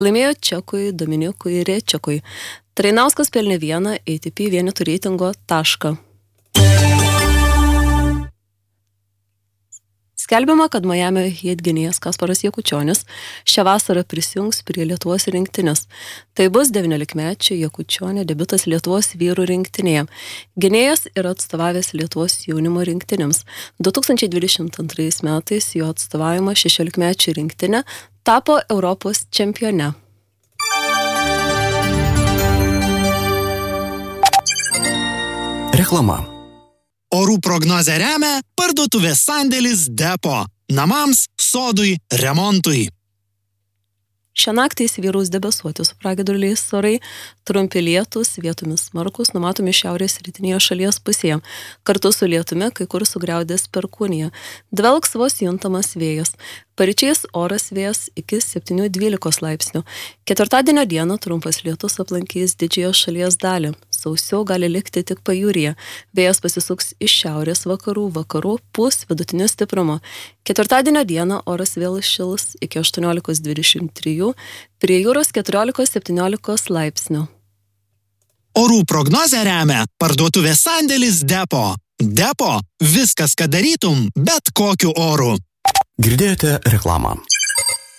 Laimėjo Čekui Dominikui Rečekui. Trainauskas pelnė 1 ATP vienetų reitingo tašką. Skelbiama, kad Majamio Heat gynėjas Kasparas Jakučionis šią vasarą prisijungs prie Lietuvos rinktinės. Tai bus 19-mečio Jakučionio debiutas Lietuvos vyrų rinktinėje. Gynėjas yra atstovavęs Lietuvos jaunimo rinktinėms. 2022 metais jo atstovavimo 16-mečio rinktinė tapo Europos čempione. Reklama. Orų prognozę remia parduotuvės sandėlis Depo. Namams, sodui, remontui. Šią naktį įsivyraus debesuoti su pragiedruliais orai, trumpi lietūs, vietomis smarkūs, numatomi šiaurės rytinėje šalies pusėje. Kartu su lietumi kai kur sugriaudės perkūnija. Dvelks vos juntamas vėjas. Paryčiais oras vėjas iki 7-12 laipsnių. Ketvirtadienio dieną trumpas lietus aplankys didžiąją šalies dalį. Sausiau gali likti tik pajūryje. Vėjas pasisuks iš šiaurės vakarų, pūs vidutinio stiprumo. Ketvirtadienio dieną oras vėl šils iki 18-23, prie jūros 14-17 laipsnių. Orų prognozę remia parduotuvės sandėlis Depo. Depo – viskas, ką darytum, bet kokiu oru. Girdėjote reklamą.